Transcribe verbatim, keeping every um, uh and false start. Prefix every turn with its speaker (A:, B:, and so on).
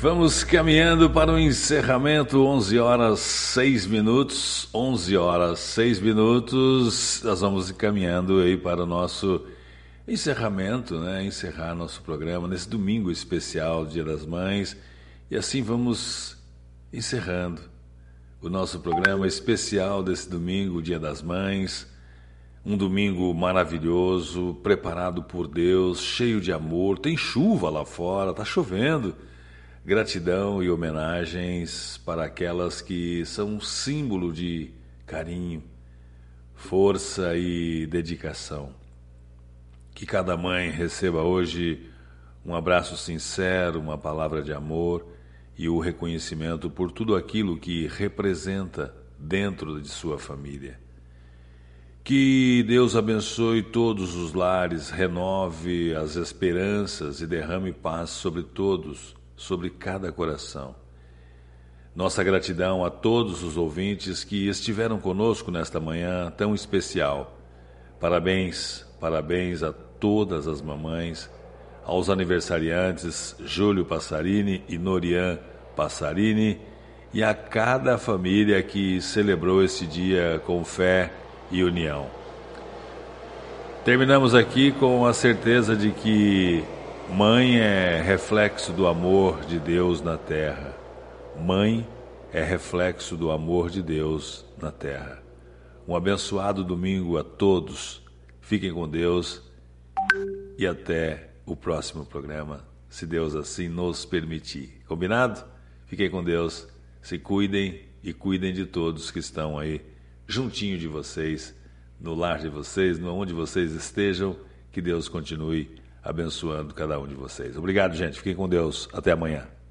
A: Vamos caminhando para o encerramento, onze horas seis minutos, onze horas seis minutos, nós vamos caminhando aí para o nosso encerramento, né? Encerrar nosso programa nesse domingo especial, Dia das Mães, e assim vamos encerrando o nosso programa especial desse domingo, Dia das Mães, um domingo maravilhoso, preparado por Deus, cheio de amor, tem chuva lá fora, tá chovendo. Gratidão e homenagens para aquelas que são um símbolo de carinho, força e dedicação. Que cada mãe receba hoje um abraço sincero, uma palavra de amor e o reconhecimento por tudo aquilo que representa dentro de sua família. Que Deus abençoe todos os lares, renove as esperanças e derrame paz sobre todos, sobre cada coração. Nossa gratidão a todos os ouvintes que estiveram conosco nesta manhã tão especial. Parabéns, parabéns a todas as mamães, aos aniversariantes Júlio Passarini e Norian Passarini e a cada família que celebrou esse dia com fé e união. Terminamos aqui com a certeza de que mãe é reflexo do amor de Deus na terra. Mãe é reflexo do amor de Deus na terra. Um abençoado domingo a todos. Fiquem com Deus e até o próximo programa, se Deus assim nos permitir. Combinado? Fiquem com Deus, se cuidem e cuidem de todos que estão aí juntinho de vocês, no lar de vocês, onde vocês estejam. Que Deus continue abençoando cada um de vocês. Obrigado, gente. Fiquem com Deus. Até amanhã.